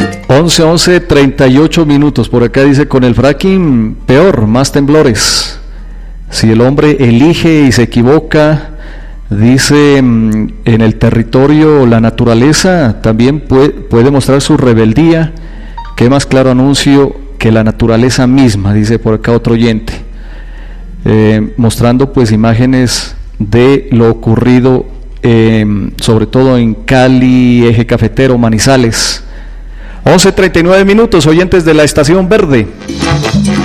11:38 minutos. Por acá dice: con el fracking peor, más temblores. Si el hombre elige y se equivoca, dice, en el territorio, la naturaleza también puede mostrar su rebeldía. Qué más claro anuncio que la naturaleza misma, dice por acá otro oyente, mostrando pues imágenes de lo ocurrido sobre todo en Cali, Eje Cafetero, Manizales. 11:39 minutos, oyentes de la Estación Verde.